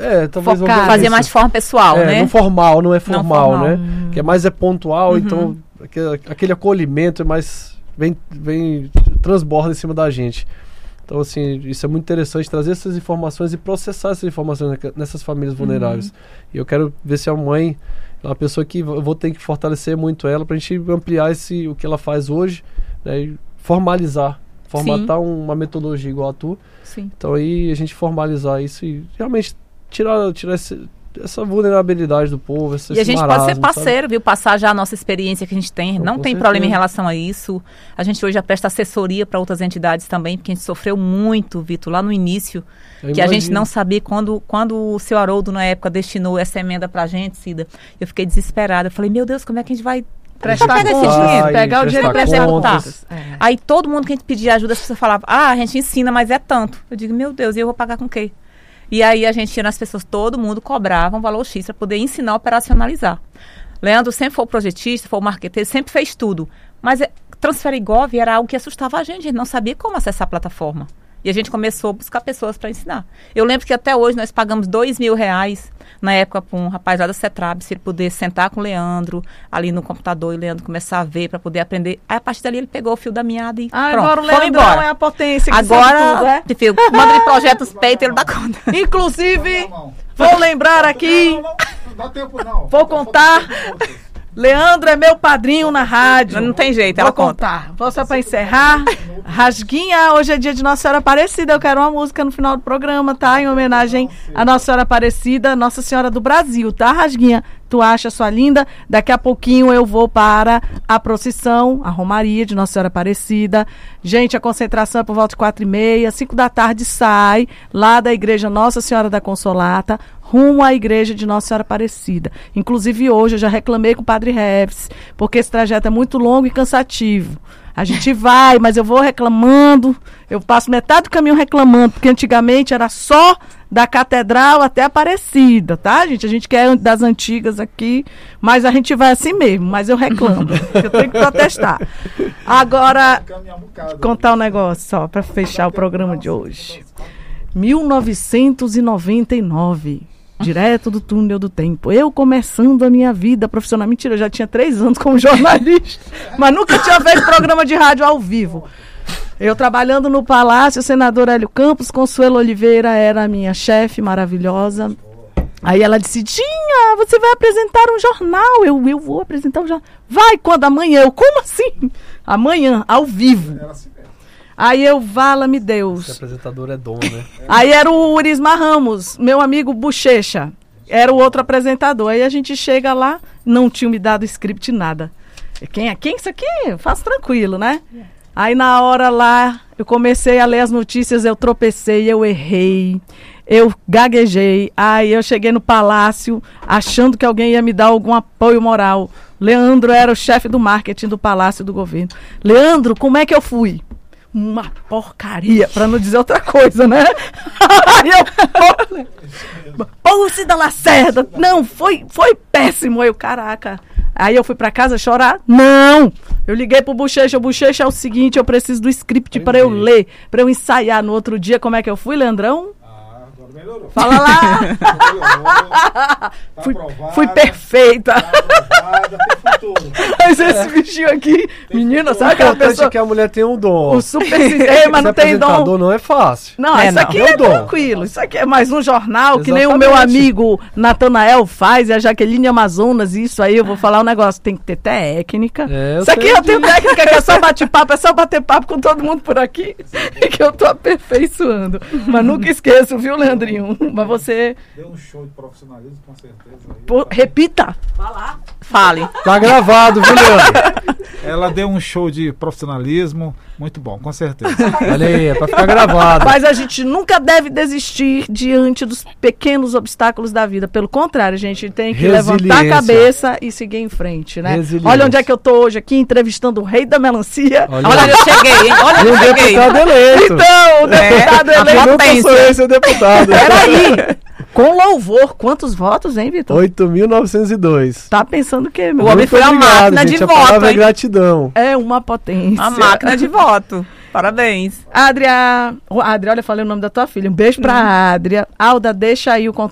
talvez fazer mais de forma pessoal, né? Não formal, não é formal, né? Que é mais pontual, então aquele acolhimento é mais transborda em cima da gente. Então, assim, isso é muito interessante, trazer essas informações e processar essas informações nessas famílias vulneráveis. E eu quero ver se a mãe é uma pessoa que eu vou ter que fortalecer muito ela pra gente ampliar o que ela faz hoje, né, e formatar uma metodologia igual a tua. Sim. Então aí a gente formalizar isso e realmente tirar essa vulnerabilidade do povo. E a gente pode ser parceiro, viu? Passar já a nossa experiência que a gente tem. Não tem problema em relação a isso. A gente hoje já presta assessoria para outras entidades também, porque a gente sofreu muito, Vitor, lá no início, a gente não sabia quando o seu Haroldo, na época, destinou essa emenda pra gente, Cida. Eu fiquei desesperada. Eu falei, meu Deus, como é que a gente vai pegar esse dinheiro? Pegar o dinheiro e executar. Aí todo mundo que a gente pedia ajuda, as pessoas falavam, a gente ensina, mas é tanto. Eu digo, meu Deus, e eu vou pagar com o quê? E aí a gente tinha as pessoas, todo mundo cobrava um valor X para poder ensinar a operacionalizar. Leandro sempre foi o projetista, foi o marqueteiro, sempre fez tudo. Mas Transferir Gov era algo que assustava a gente não sabia como acessar a plataforma. E a gente começou a buscar pessoas para ensinar. Eu lembro que até hoje nós pagamos R$2.000, na época, para um rapaz lá da CETRAB, se ele poder sentar com o Leandro ali no computador e o Leandro começar a ver para poder aprender. Aí, a partir dali, ele pegou o fio da meada e pronto, agora o Leandrão é a potência que agora, sabe tudo, filho, manda ele projetos os peitos, ele dá conta. Inclusive, vou lembrar aqui, não dá tempo não. Vou contar... Leandro é meu padrinho na rádio. Não tem jeito, ela conta. Vou só para encerrar. Rasguinha, hoje é dia de Nossa Senhora Aparecida. Eu quero uma música no final do programa, tá? Em homenagem a Nossa Senhora Aparecida, Nossa Senhora do Brasil, tá, Rasguinha? Tu acha sua linda? Daqui a pouquinho eu vou para a procissão, a Romaria de Nossa Senhora Aparecida. Gente, a concentração é por volta de 4h30, 5 da tarde sai lá da igreja Nossa Senhora da Consolata, rumo à igreja de Nossa Senhora Aparecida. Inclusive hoje eu já reclamei com o Padre Reves, porque esse trajeto é muito longo e cansativo. A gente vai, mas eu vou reclamando, eu passo metade do caminho reclamando, porque antigamente era só da Catedral até Aparecida, tá, gente? A gente quer das antigas aqui, mas a gente vai assim mesmo, mas eu reclamo, eu tenho que protestar. Agora, contar um negócio só, para fechar o programa de hoje. 1999, direto do túnel do tempo. Eu começando a minha vida profissional. Mentira, eu já tinha 3 anos como jornalista, mas nunca tinha feito programa de rádio ao vivo. Eu trabalhando no Palácio, o senador Hélio Campos, Consuelo Oliveira era a minha chefe maravilhosa. Aí ela disse, Dinha, você vai apresentar um jornal. Eu vou apresentar um jornal. Vai, quando? Amanhã? Eu, como assim? Amanhã, ao vivo. Aí eu, vala-me Deus. Esse apresentador é dom, né? Aí era o Urismar Ramos, meu amigo Bochecha. Era o outro apresentador. Aí a gente chega lá, não tinha me dado script, nada. Quem é isso aqui? Eu faço tranquilo, né? Aí na hora lá, eu comecei a ler as notícias, eu tropecei, eu errei, eu gaguejei. Aí eu cheguei no Palácio, achando que alguém ia me dar algum apoio moral. Leandro era o chefe do marketing do Palácio do Governo. Leandro, como é que eu fui? Uma porcaria, pra não dizer outra coisa, né? Aí eu, pô, Cida Lacerda, não, foi péssimo. Aí eu, caraca. Aí eu fui pra casa chorar? Não! Eu liguei pro Bochecha, o Bochecha é o seguinte, eu preciso do script pra eu ler, pra eu ensaiar no outro dia. Como é que eu fui, Leandrão? Agora melhorou. Fala lá! Fui perfeita! Tem futuro. Mas esse bichinho aqui, menina, sabe aquela pessoa que a mulher tem um dom. O super mas não tem dom. Não é fácil. Não, isso aqui é tranquilo. Isso aqui é mais um jornal, que nem o meu amigo Natanael faz, e a Jaqueline Amazonas, isso aí eu vou falar um negócio, tem que ter técnica. Isso aqui eu tenho técnica, que é só bate-papo, é só bater papo com todo mundo por aqui, que eu tô aperfeiçoando. Mas nunca esqueço, viu, Leandrinho? Mas você... Deu um show de profissionalismo, com certeza. Repita. Fale. Tá gravado, viu, Leandro? Ela deu um show de profissionalismo, muito bom, com certeza. Olha aí, é pra ficar gravado. Mas a gente nunca deve desistir diante dos pequenos obstáculos da vida. Pelo contrário, a gente tem que levantar a cabeça e seguir em frente, né? Olha onde é que eu tô hoje aqui, entrevistando o rei da melancia. Olha onde eu cheguei, hein? Olha onde eu cheguei. Deputado eleito. Então, o deputado eleito. Nunca sou esse o deputado. Peraí. Com louvor, quantos votos, hein, Vitor? 8.902. Tá pensando o quê, meu? O homem foi a máquina de voto, hein? Gratidão. É uma potência. A máquina de voto. Parabéns. Adria, olha, falei o nome da tua filha. Um beijo pra Adria. Alda, deixa aí o